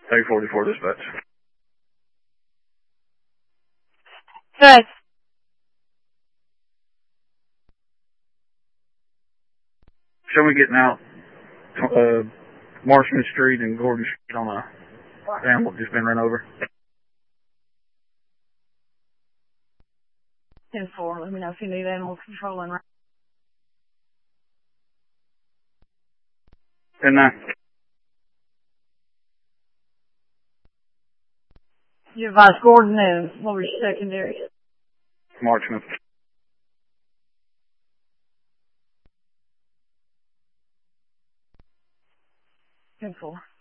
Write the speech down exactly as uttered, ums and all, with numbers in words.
A forty-four dispatch. Good. Show me getting out uh, Marshman Street and Gordon Street on a animal just been run over. ten four, let me know if you need animal control and ten nine. You advise Gordon and what was your secondary? Marshman. ten four.